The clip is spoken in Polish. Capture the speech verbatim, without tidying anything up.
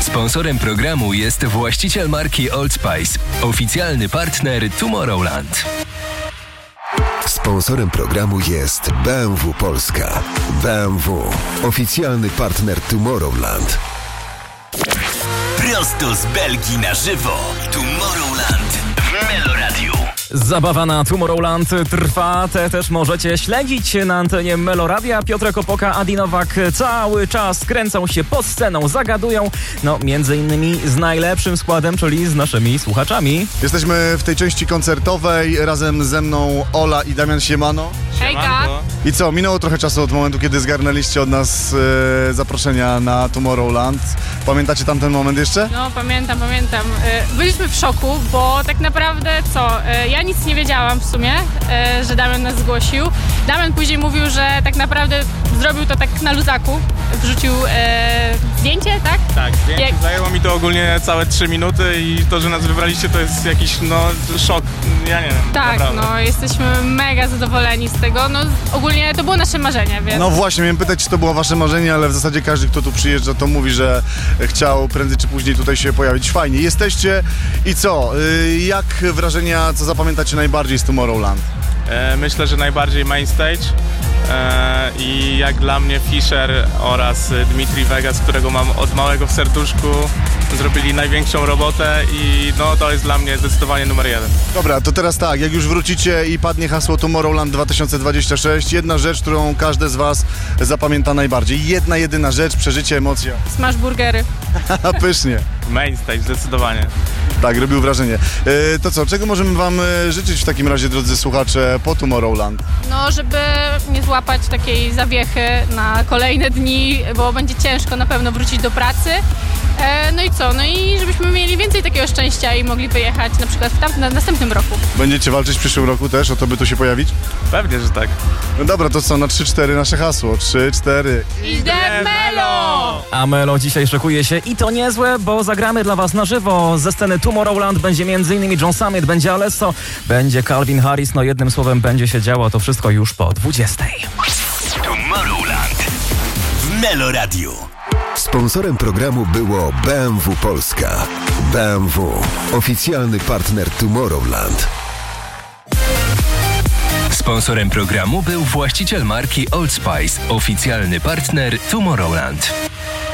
Sponsorem programu jest właściciel marki Old Spice, oficjalny partner Tomorrowland. Sponsorem programu jest B M W Polska. B M W, oficjalny partner Tomorrowland. Prosto z Belgii na żywo. Tomorrowland w Meloradiu. Zabawa na Tomorrowland trwa, te też możecie śledzić na antenie Meloradia. Piotrek Opoka, Adi Nowak cały czas kręcą się pod sceną, zagadują, no między innymi z najlepszym składem, czyli z naszymi słuchaczami. Jesteśmy w tej części koncertowej, razem ze mną Ola i Damian Siemano. Hejka! I co, minęło trochę czasu od momentu, kiedy zgarnęliście od nas e, zaproszenia na Tomorrowland. Pamiętacie tamten moment jeszcze? No pamiętam, pamiętam. Y, Byliśmy w szoku, bo tak naprawdę co, y, ja nic nie wiedziałam w sumie, y, że Damian nas zgłosił. Damian później mówił, że tak naprawdę zrobił to tak na luzaku, wrzucił y, zdjęcie, tak? Tak, zdjęcie. Jak- Zajęło mi to ogólnie całe trzy minuty i to, że nas wybraliście, to jest jakiś, no, szok. Ja nie wiem, Tak, naprawdę. no jesteśmy mega zadowoleni z tego. No ogólnie to było nasze marzenie, więc... No właśnie, miałem pytać, czy to było wasze marzenie, ale w zasadzie każdy, kto tu przyjeżdża, to mówi, że chciał prędzej czy później tutaj się pojawić. Fajnie, jesteście i co? Y, Jak wrażenia, co zapamiętacie najbardziej z Tomorrowland? E, myślę, że najbardziej main stage e, i jak dla mnie Fisher oraz Dmitri Vegas, którego mam od małego w serduszku, zrobili największą robotę i no to jest dla mnie zdecydowanie numer jeden. Dobra, to teraz tak, jak już wrócicie i padnie hasło Tomorrowland dwa tysiące dwadzieścia sześć, jedna rzecz, którą każdy z was zapamięta najbardziej. Jedna, jedyna rzecz, przeżycie, emocja. Smash burgery. Haha, pysznie. Main stage, zdecydowanie. Tak, robił wrażenie. E, to co, czego możemy wam e, życzyć w takim razie, drodzy słuchacze, po Tomorrowland? No, żeby nie złapać takiej zawiechy na kolejne dni, bo będzie ciężko na pewno wrócić do pracy. E, no i co? No i żebyśmy mieli więcej takiego szczęścia i mogli wyjechać na przykład w tam, na następnym roku. Będziecie walczyć w przyszłym roku też o to, by tu się pojawić? Pewnie, że tak. No dobra, to co, na trzy cztery nasze hasło. trzy cztery. Idę Melo! A Melo dzisiaj szykuje się i to niezłe, bo zagramy dla was na żywo. Ze sceny Tomorrowland będzie m.in. John Summit, będzie Alesso, będzie Calvin Harris, no jednym słowem będzie się działo, to wszystko już po dwudziestej. Tomorrowland w Meloradiu. Sponsorem programu było B M W Polska. B M W, oficjalny partner Tomorrowland. Sponsorem programu był właściciel marki Old Spice, oficjalny partner Tomorrowland.